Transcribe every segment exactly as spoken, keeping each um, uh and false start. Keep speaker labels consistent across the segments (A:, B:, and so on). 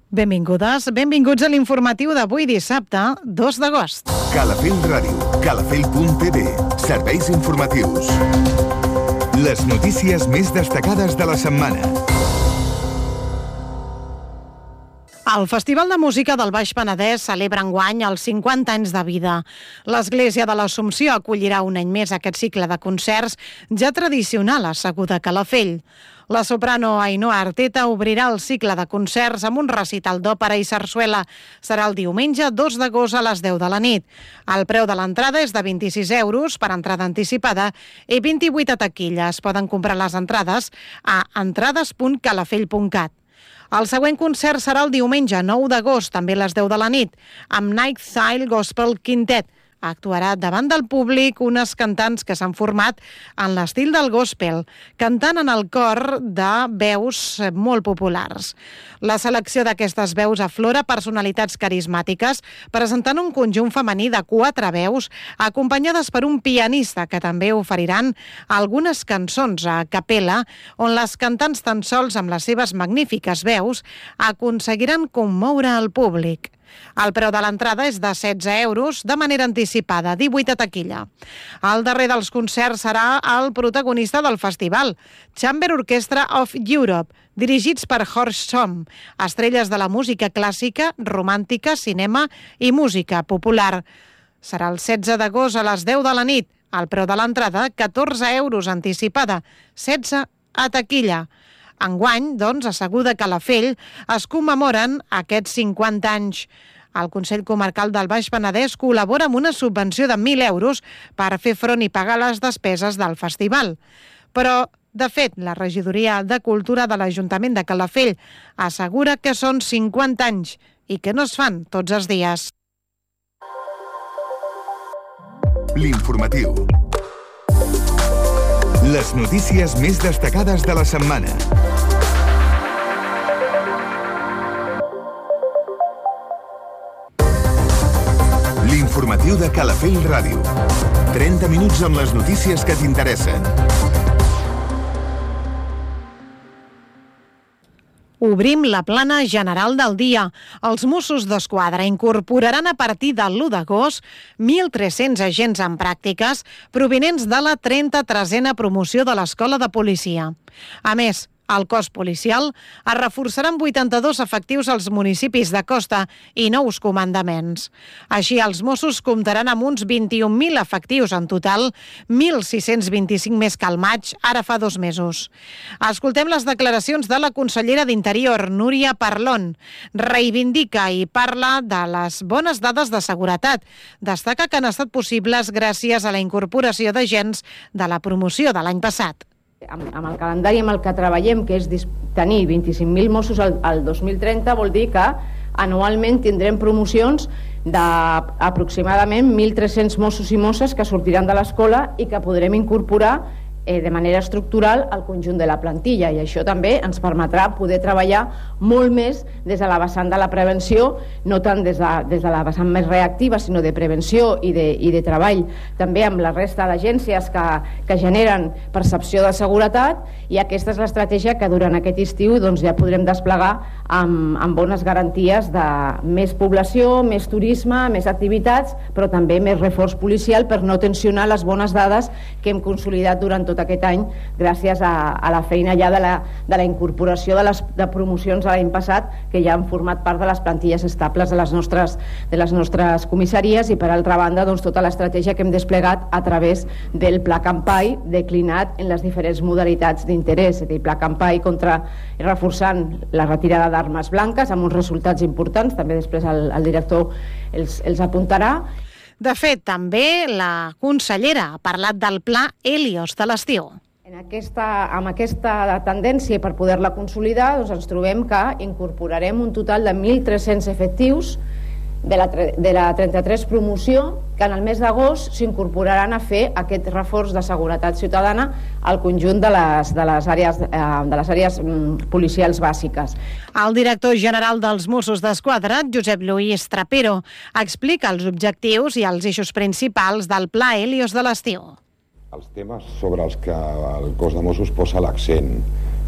A: Benvingudes, benvinguts a l'informatiu d'avui dissabte, dos d'agost.
B: Calafell Ràdio, calafell punt t v, serveis informatius. Les notícies més destacades de la setmana.
A: El Festival de Música del Baix Penedès celebra enguany els cinquanta anys de vida. L'Església de l'Assumpció acollirà un any més aquest cicle de concerts ja tradicional asseguda a Calafell. La soprano Ainhoa Arteta obrirà el cicle de concerts amb un recital d'òpera i sarsuela. Serà el diumenge dos d'agost a les deu de la nit. El preu de l'entrada és de vint-i-sis euros per entrada anticipada i vint-i-vuit a taquilla. Es poden comprar les entrades a entrades punt calafell punt cat. El següent concert serà el diumenge nou d'agost, també a les deu de la nit, amb Night Style Gospel Quintet. Actuarà davant del públic unes cantants que s'han format en l'estil del gospel, cantant en el cor de veus molt populars. La selecció d'aquestes veus aflora personalitats carismàtiques, presentant un conjunt femení de quatre veus, acompanyades per un pianista que també oferiran algunes cançons a capella, on les cantants tan sols amb les seves magnífiques veus aconseguiran commoure el públic. El preu de l'entrada és de setze euros, de manera anticipada, divuit a taquilla. El darrer dels concerts serà el protagonista del festival, Chamber Orchestra of Europe, dirigits per Horst Somm, estrelles de la música clàssica, romàntica, cinema i música popular. Serà el setze d'agost a les deu de la nit. El preu de l'entrada, catorze euros anticipada, setze a taquilla. Enguany, doncs, asseguda a Calafell, es commemoren aquests cinquanta anys. El Consell Comarcal del Baix Penedès col·labora amb una subvenció de mil euros per fer front i pagar les despeses del festival. Però, de fet, la Regidoria de Cultura de l'Ajuntament de Calafell assegura que són cinquanta anys i que no es fan tots els dies.
B: L'informatiu. Les notícies més destacades de la setmana. L'informatiu de Calafell Ràdio. trenta minuts amb les notícies que t'interessen.
A: Obrim la plana general del dia. Els Mossos d'Esquadra incorporaran a partir de l'u d'agost mil tres-cents agents en pràctiques provinents de la trenta-tresena promoció de l'Escola de Policia. A més, el cos policial es reforçarà amb vuitanta-dos efectius als municipis de costa i nous comandaments. Així, els Mossos comptaran amb uns vint-i-un mil efectius en total, mil sis-cents vint-i-cinc més que al maig, ara fa dos mesos. Escoltem les declaracions de la consellera d'Interior, Núria Parlon. Reivindica i parla de les bones dades de seguretat. Destaca que han estat possibles gràcies a la incorporació d'agents de la promoció de l'any passat.
C: Amb, amb el calendari amb el que treballem, que és tenir vint-i-cinc mil Mossos al, al dos mil trenta, vol dir que anualment tindrem promocions d'aproximadament mil tres-cents Mossos i Mosses que sortiran de l'escola i que podrem incorporar eh, de manera estructural al conjunt de la plantilla, i això també ens permetrà poder treballar molt més des de la vessant de la prevenció, no tant des de, des de la vessant més reactiva, sinó de prevenció i de, i de treball també amb la resta d'agències que, que generen percepció de seguretat, i aquesta és l'estratègia que durant aquest estiu doncs, ja podrem desplegar amb, amb bones garanties de més població, més turisme, més activitats, però també més reforç policial per no tensionar les bones dades que hem consolidat durant tot aquest any gràcies a, a la feina ja de la, de la incorporació de les de promocions de l'any passat, que ja han format part de les plantilles estables de les nostres, de les nostres comissaries, i per altra banda doncs, tota l'estratègia que hem desplegat a través del Pla Campai declinat en les diferents modalitats d'interès, és a dir, Pla Campai contra reforçant la retirada d'armes blanques amb uns resultats importants, també després el, el director els, els apuntarà.
A: De fet, també la consellera ha parlat del Pla Helios de l'estiu.
C: En aquesta, amb aquesta tendència, per poder-la consolidar, doncs ens trobem que incorporarem un total de mil tres-cents efectius de la, de la trenta-tres promoció, que en el mes d'agost s'incorporaran a fer aquest reforç de seguretat ciutadana al conjunt de les, de les àrees, eh, de les àrees mm, policials bàsiques.
A: El director general dels Mossos d'Esquadra, Josep Lluís Trapero, explica els objectius i els eixos principals del Pla Helios de l'estiu.
D: Els temes sobre els que el cos de Mossos posa l'accent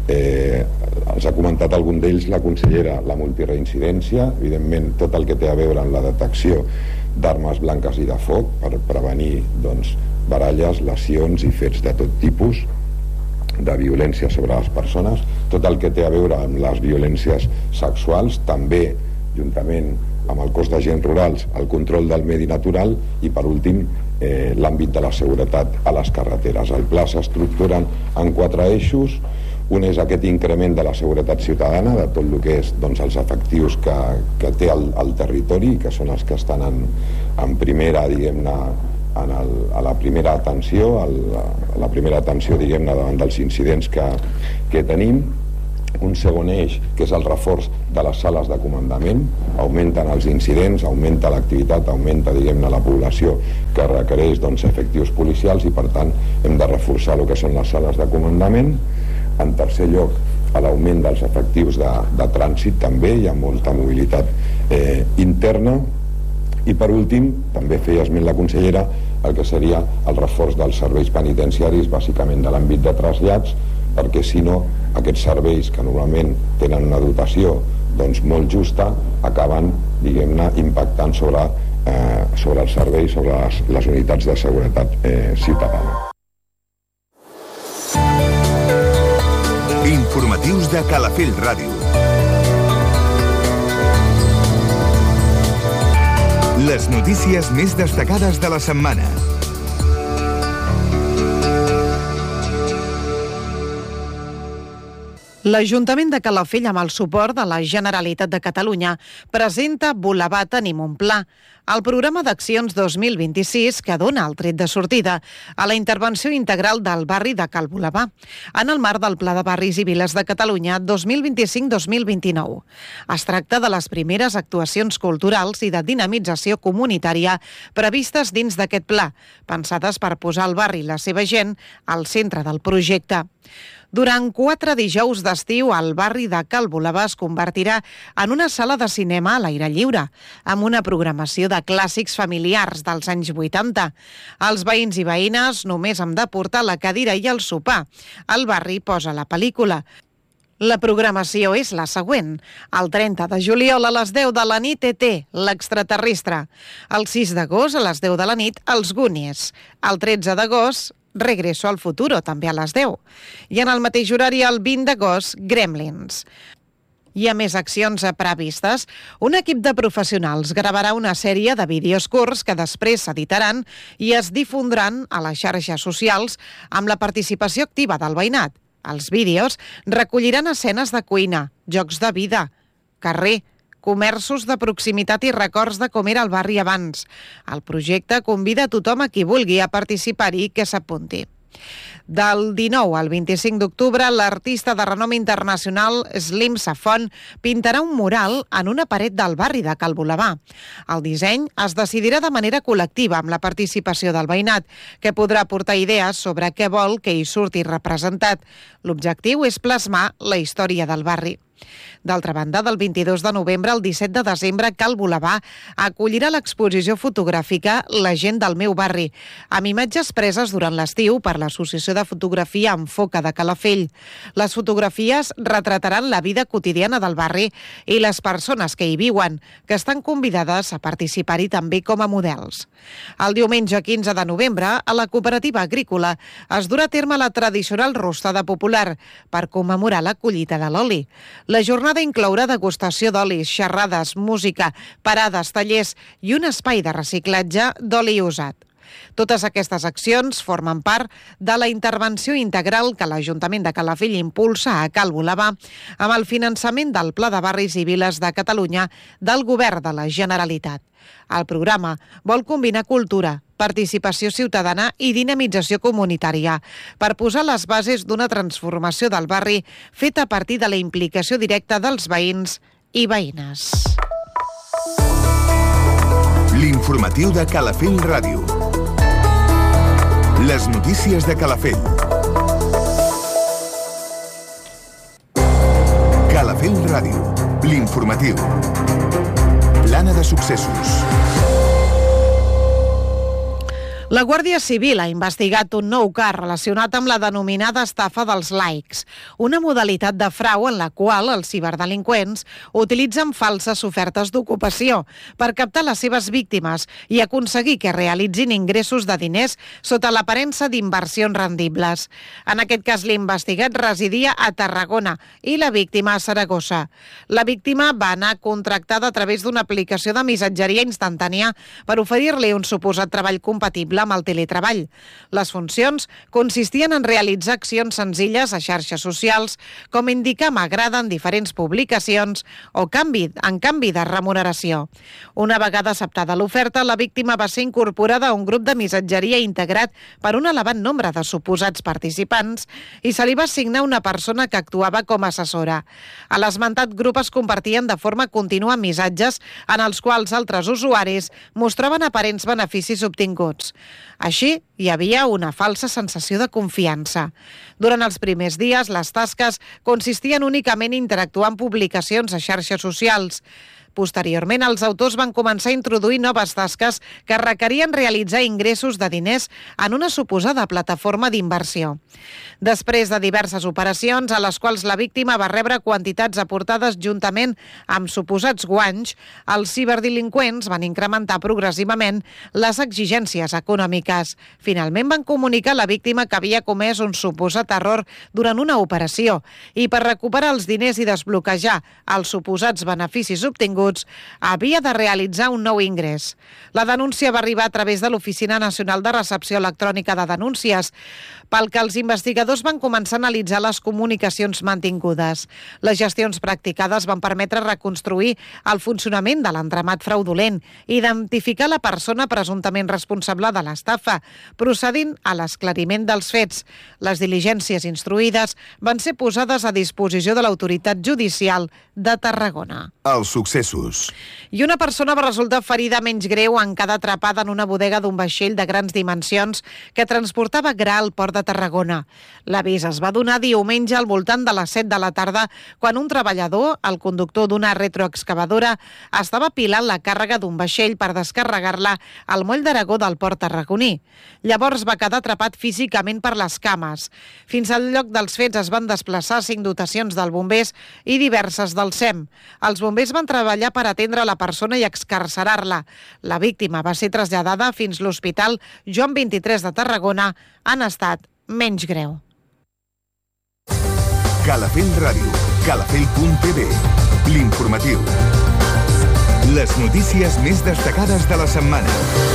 D: Eh, els ha comentat algun d'ells la consellera, la multireincidència, evidentment tot el que té a veure amb la detecció d'armes blanques i de foc per prevenir doncs, baralles, lesions i fets de tot tipus de violència sobre les persones, tot el que té a veure amb les violències sexuals, també juntament amb el cos d'agents rurals, el control del medi natural i per últim eh, l'àmbit de la seguretat a les carreteres. El pla s'estructura en quatre eixos. Un és aquest increment de la seguretat ciutadana, de tot el que és doncs, els efectius que, que té el, el territori, que són els que estan en, en primera, diguem-ne, en el, a la primera atenció, el, a la primera atenció, diguem-ne, davant dels incidents que, que tenim. Un segon eix, que és el reforç de les sales de comandament. Augmenten els incidents, augmenta l'activitat, augmenta, diguem-ne, la població que requereix doncs, efectius policials i, per tant, hem de reforçar el que són les sales de comandament. En tercer lloc, a l'augment dels efectius de, de trànsit també, hi ha molta mobilitat eh, interna. I per últim, també feia esment la consellera, el que seria el reforç dels serveis penitenciaris, bàsicament de l'àmbit de trasllats, perquè si no, aquests serveis que normalment tenen una dotació doncs, molt justa, acaben, diguem-ne, impactant sobre, eh, sobre els serveis, sobre les, les unitats de seguretat eh, ciutadana.
B: Informatius de Calafell Ràdio. Les notícies més destacades de la setmana.
A: L'Ajuntament de Calafell, amb el suport de la Generalitat de Catalunya, presenta Boulevard Tenim un Pla, el programa d'accions dos mil vint-i-sis que dona el tret de sortida a la intervenció integral del barri de Cal Boulevard, en el marc del Pla de Barris i Viles de Catalunya dos mil vint-i-cinc dos mil vint-i-nou. Es tracta de les primeres actuacions culturals i de dinamització comunitària previstes dins d'aquest pla, pensades per posar el barri i la seva gent al centre del projecte. Durant quatre dijous d'estiu, el barri de Cal Boulevard es convertirà en una sala de cinema a l'aire lliure, amb una programació de clàssics familiars dels anys vuitanta. Els veïns i veïnes només han de portar la cadira i el sopar. El barri posa la pel·lícula. La programació és la següent. El trenta de juliol a les deu de la nit, E T, l'extraterrestre. El sis d'agost a les deu de la nit, Els Goonies. El tretze d'agost, Regreso al futuro, també a les deu. I en el mateix horari, el vint d'agost, Gremlins. Hi ha més accions previstes. Un equip de professionals gravarà una sèrie de vídeos curts que després s'editaran i es difondran a les xarxes socials amb la participació activa del veïnat. Els vídeos recolliran escenes de cuina, jocs de vida, carrer, comerços de proximitat i records de com era el barri abans. El projecte convida a tothom a qui vulgui a participar-hi i que s'apunti. Del dinou al vint-i-cinc d'octubre, l'artista de renom internacional Slim Safon pintarà un mural en una paret del barri de Cal Boulevard. El disseny es decidirà de manera col·lectiva amb la participació del veïnat, que podrà aportar idees sobre què vol que hi surti representat. L'objectiu és plasmar la història del barri. D'altra banda, del vint-i-dos de novembre al disset de desembre, Cal Boulevard acollirà l'exposició fotogràfica La gent del meu barri, amb imatges preses durant l'estiu per l'Associació de Fotografia Enfoca de Calafell. Les fotografies retrataran la vida quotidiana del barri i les persones que hi viuen, que estan convidades a participar-hi també com a models. El diumenge quinze de novembre, a la cooperativa agrícola, es durà a terme la tradicional rostada popular per commemorar la collita de l'oli. La jornada inclourà degustació d'olis, xerrades, música, parades, tallers i un espai de reciclatge d'oli usat. Totes aquestes accions formen part de la intervenció integral que l'Ajuntament de Calafell impulsa a Cal Boulevard amb el finançament del Pla de Barris i Viles de Catalunya del Govern de la Generalitat. El programa vol combinar cultura, participació ciutadana i dinamització comunitària per posar les bases d'una transformació del barri feta a partir de la implicació directa dels veïns i veïnes.
B: L'informatiu de Calafell Ràdio. Les notícies de Calafell. Calafell Ràdio. L'informatiu. Plana de successos.
A: La Guàrdia Civil ha investigat un nou cas relacionat amb la denominada estafa dels likes, una modalitat de frau en la qual els ciberdelinqüents utilitzen falses ofertes d'ocupació per captar les seves víctimes i aconseguir que realitzin ingressos de diners sota l'aparença d'inversions rendibles. En aquest cas, l'investigat residia a Tarragona i la víctima a Saragossa. La víctima va anar contractada a través d'una aplicació de missatgeria instantània per oferir-li un suposat treball compatible amb el teletreball. Les funcions consistien en realitzar accions senzilles a xarxes socials, com indicar m'agrada en diferents publicacions o canvi, en canvi de remuneració. Una vegada acceptada l'oferta, la víctima va ser incorporada a un grup de missatgeria integrat per un elevat nombre de suposats participants i se li va assignar una persona que actuava com a assessora. A l'esmentat grup es compartien de forma contínua missatges en els quals altres usuaris mostraven aparents beneficis obtinguts. Així, hi havia una falsa sensació de confiança. Durant els primers dies, les tasques consistien únicament en interactuar amb publicacions a xarxes socials. Posteriorment, els autors van començar a introduir noves tasques que requerien realitzar ingressos de diners en una suposada plataforma d'inversió. Després de diverses operacions, a les quals la víctima va rebre quantitats aportades juntament amb suposats guanys, els ciberdelinqüents van incrementar progressivament les exigències econòmiques. Finalment van comunicar a la víctima que havia comès un suposat error durant una operació i per recuperar els diners i desbloquejar els suposats beneficis obtinguts havia de realitzar un nou ingrés. La denúncia va arribar a través de l'Oficina Nacional de Recepció Electrònica de Denúncies, pel que els investigadors van començar a analitzar les comunicacions mantingudes. Les gestions practicades van permetre reconstruir el funcionament de l'entramat fraudulent i identificar la persona presumptament responsable de l'estafa, procedint a l'esclariment dels fets. Les diligències instruïdes van ser posades a disposició de l'autoritat judicial de Tarragona.
B: Els successos.
A: I una persona va resultar ferida menys greu en quedar atrapada en una bodega d'un vaixell de grans dimensions que transportava gra al port de Tarragona. L'avís es va donar diumenge al voltant de les set de la tarda, quan un treballador, el conductor d'una retroexcavadora, estava pilant la càrrega d'un vaixell per descarregar-la al moll d'Aragó del port tarragoní. Llavors va quedar atrapat físicament per les cames. Fins al lloc dels fets es van desplaçar cinc dotacions del bombers i diverses del S E M. Els bombers van treballar per atendre la persona i excarcerar-la. La víctima va ser traslladada fins l'Hospital Joan vint-i-tres de Tarragona en estat menys greu.
B: Calafell Ràdio, calafell punt t v, l'informatiu. Les notícies més destacades de la setmana.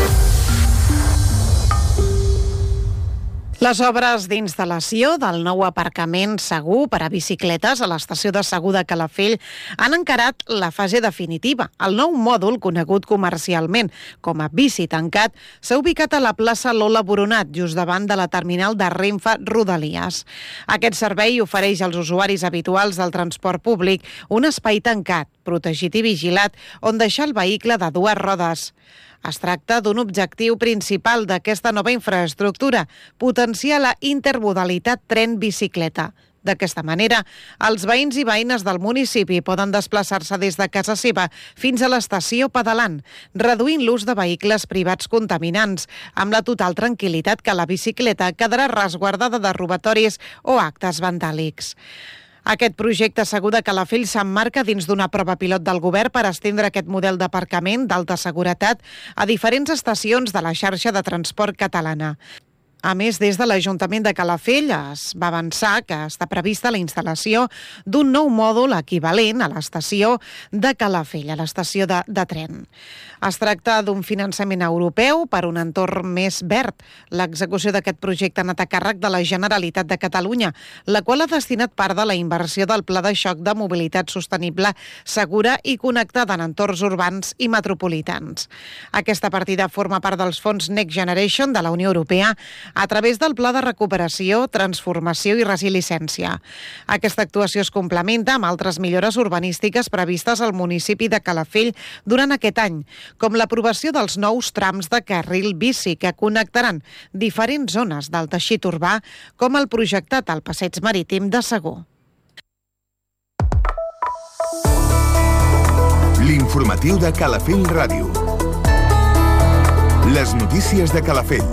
A: Les obres d'instal·lació del nou aparcament segur per a bicicletes a l'estació de Segur de Calafell han encarat la fase definitiva. El nou mòdul, conegut comercialment com a Bici Tancat, s'ha ubicat a la plaça Lola Boronat, just davant de la terminal de Renfe Rodalies. Aquest servei ofereix als usuaris habituals del transport públic un espai tancat, protegit i vigilat, on deixar el vehicle de dues rodes. Es tracta d'un objectiu principal d'aquesta nova infraestructura, potenciar la intermodalitat tren-bicicleta. D'aquesta manera, els veïns i veïnes del municipi poden desplaçar-se des de casa seva fins a l'estació pedalant, reduint l'ús de vehicles privats contaminants, amb la total tranquil·litat que la bicicleta quedarà resguardada de robatoris o actes vandàlics. Aquest projecte Segur de Calafell s'emmarca dins d'una prova pilot del govern per estendre aquest model d'aparcament d'alta seguretat a diferents estacions de la xarxa de transport catalana. A més, des de l'Ajuntament de Calafell es va avançar que està prevista la instal·lació d'un nou mòdul equivalent a l'estació de Calafell, a l'estació de, de tren. Es tracta d'un finançament europeu per un entorn més verd. L'execució d'aquest projecte ha anat a càrrec de la Generalitat de Catalunya, la qual ha destinat part de la inversió del Pla de Xoc de Mobilitat Sostenible, Segura i Connectada en entorns urbans i metropolitans. Aquesta partida forma part dels fons Next Generation de la Unió Europea a través del Pla de Recuperació, Transformació i Resiliència. Aquesta actuació es complementa amb altres millores urbanístiques previstes al municipi de Calafell durant aquest any, com l'aprovació dels nous trams de carril bici que connectaran diferents zones del teixit urbà, com el projectat al Passeig Marítim de Segur.
B: L'informatiu de Calafell Ràdio. Les notícies de Calafell.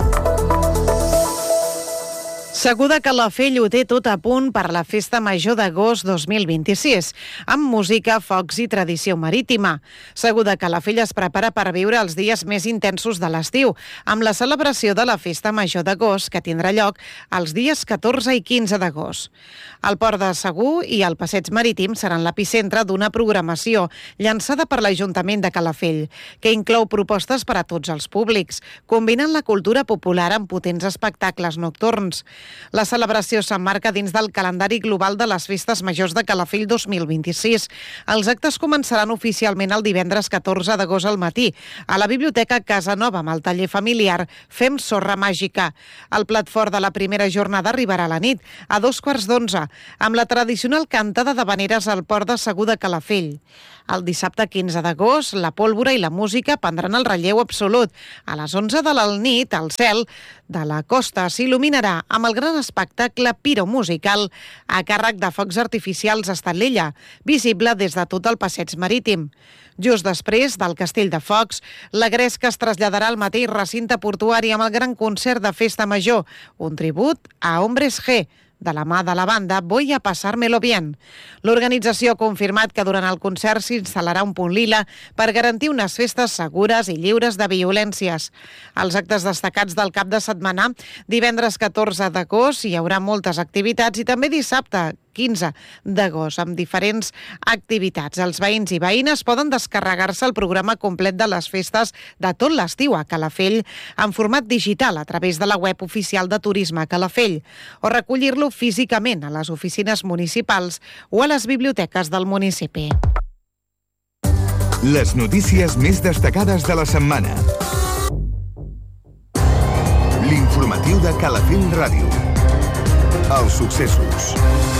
A: Segur de Calafell ho té tot a punt per la Festa Major d'agost dos mil vint-i-sis, amb música, focs i tradició marítima. Segur de Calafell es prepara per viure els dies més intensos de l'estiu, amb la celebració de la Festa Major d'agost, que tindrà lloc els dies catorze i quinze d'agost. El port de Segur i el passeig marítim seran l'epicentre d'una programació llançada per l'Ajuntament de Calafell, que inclou propostes per a tots els públics, combinant la cultura popular amb potents espectacles nocturns. La celebració s'emmarca dins del calendari global de les Festes Majors de Calafell dos mil vint-i-sis. Els actes començaran oficialment el divendres catorze d'agost al matí, a la Biblioteca Casa Nova, amb el taller familiar Fem Sorra Màgica. El plat fort de la primera jornada arribarà a la nit, a dos quarts d'onze, amb la tradicional cantada d'havaneres al port de Segur de Calafell. El dissabte quinze d'agost, la pólvora i la música prendran el relleu absolut. A les onze de la nit, el cel de la costa s'il·luminarà amb el gran espectacle piromusical a càrrec de focs artificials a Estalella, visible des de tot el passeig marítim. Just després del Castell de Focs, la gresca es traslladarà al mateix recinte portuari amb el gran concert de Festa Major, un tribut a Hombres G, de la mà de la banda Voy a pasármelo bien. L'organització ha confirmat que durant el concert s'instal·larà un punt lila per garantir unes festes segures i lliures de violències. Els actes destacats del cap de setmana, divendres catorze d'agost hi haurà moltes activitats i també dissabte quinze d'agost, amb diferents activitats. Els veïns i veïnes poden descarregar-se el programa complet de les festes de tot l'estiu a Calafell en format digital a través de la web oficial de Turisme Calafell o recollir-lo físicament a les oficines municipals o a les biblioteques del municipi.
B: Les notícies més destacades de la setmana. L'informatiu de Calafell Ràdio. Els successos.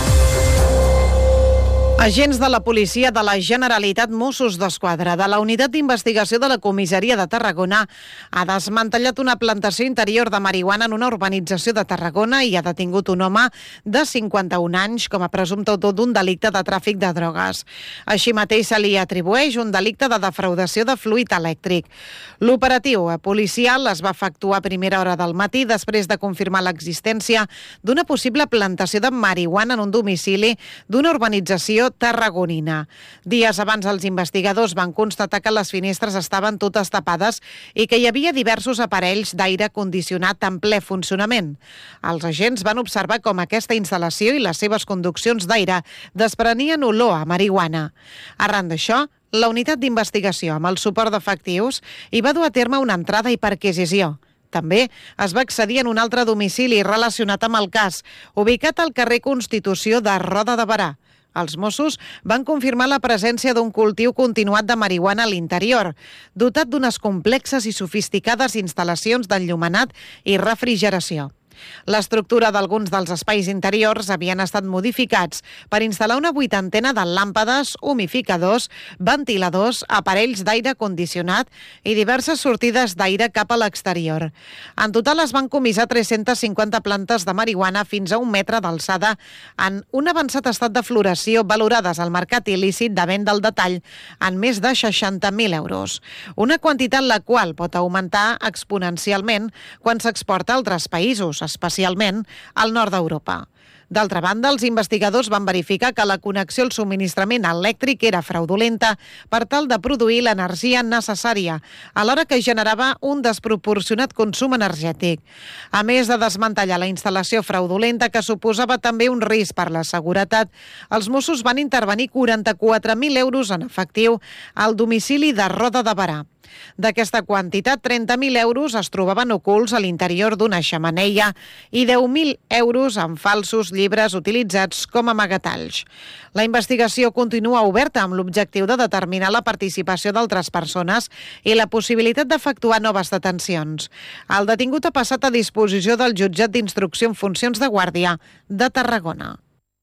A: Agents de la policia de la Generalitat, Mossos d'Esquadra, de la Unitat d'Investigació de la Comissaria de Tarragona, ha desmantellat una plantació interior de marihuana en una urbanització de Tarragona i ha detingut un home de cinquanta-un anys com a presumpte autor d'un delicte de tràfic de drogues. Així mateix se li atribueix un delicte de defraudació de fluid elèctric. L'operatiu policial es va efectuar a primera hora del matí després de confirmar l'existència d'una possible plantació de marihuana en un domicili d'una urbanització tarragonina. Dies abans els investigadors van constatar que les finestres estaven totes tapades i que hi havia diversos aparells d'aire condicionat en ple funcionament. Els agents van observar com aquesta instal·lació i les seves conduccions d'aire desprenien olor a marihuana. Arran d'això, la unitat d'investigació, amb el suport d'efectius, hi va dur a terme una entrada i perquisició. També es va accedir en un altre domicili relacionat amb el cas, ubicat al carrer Constitució de Roda de Berà. Els Mossos van confirmar la presència d'un cultiu continuat de marihuana a l'interior, dotat d'unes complexes i sofisticades instal·lacions d'enllumenat i refrigeració. L'estructura d'alguns dels espais interiors havien estat modificats per instal·lar una vuitantena de làmpades, humificadors, ventiladors, aparells d'aire condicionat i diverses sortides d'aire cap a l'exterior. En total es van comissar tres-centes cinquanta plantes de marihuana fins a un metre d'alçada en un avançat estat de floració, valorades al mercat il·lícit de venda al detall en més de seixanta mil euros. Una quantitat la qual pot augmentar exponencialment quan s'exporta a altres països, especialment al nord d'Europa. D'altra banda, els investigadors van verificar que la connexió al subministrament elèctric era fraudulenta per tal de produir l'energia necessària, alhora que generava un desproporcionat consum energètic. A més de desmantellar la instal·lació fraudulenta, que suposava també un risc per la seguretat, els Mossos van intervenir quaranta-quatre mil euros en efectiu al domicili de Roda de Berà. D'aquesta quantitat, trenta mil euros es trobaven ocults a l'interior d'una xemeneia i deu mil euros en falsos llibres utilitzats com a amagatalls. La investigació continua oberta amb l'objectiu de determinar la participació d'altres persones i la possibilitat d'efectuar noves detencions. El detingut ha passat a disposició del jutjat d'instrucció en funcions de guàrdia de Tarragona.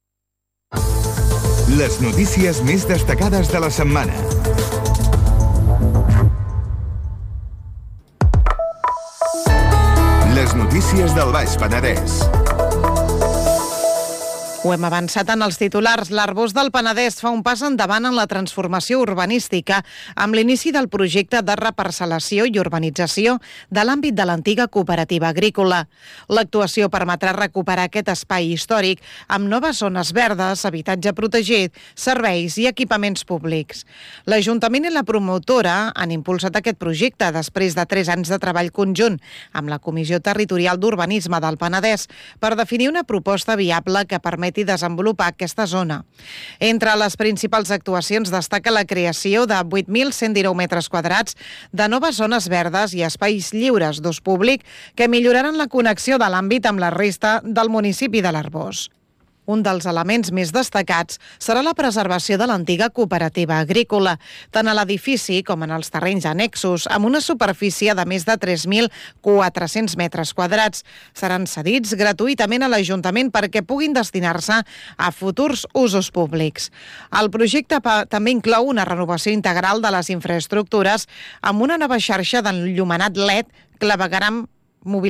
B: Les notícies més destacades de la setmana. Les notícies del Baix Penedès.
A: Ho hem avançat en els titulars. L'Arboç del Penedès fa un pas endavant en la transformació urbanística amb l'inici del projecte de reparcel·lació i urbanització de l'àmbit de l'antiga cooperativa agrícola. L'actuació permetrà recuperar aquest espai històric amb noves zones verdes, habitatge protegit, serveis i equipaments públics. L'Ajuntament i la promotora han impulsat aquest projecte després de tres anys de treball conjunt amb la Comissió Territorial d'Urbanisme del Penedès per definir una proposta viable que permet i desenvolupar aquesta zona. Entre les principals actuacions destaca la creació de vuit mil cent dinou metres quadrats de noves zones verdes i espais lliures d'ús públic que milloraran la connexió de l'àmbit amb la resta del municipi de l'Arboç. Un dels elements més destacats serà la preservació de l'antiga cooperativa agrícola, tant a l'edifici com en els terrenys annexos, amb una superfície de més de tres mil quatre-cents metres quadrats. Seran cedits gratuïtament a l'Ajuntament perquè puguin destinar-se a futurs usos públics. El projecte també inclou una renovació integral de les infraestructures amb una nova xarxa d'enllumenat L E D, clavegueram mobilitat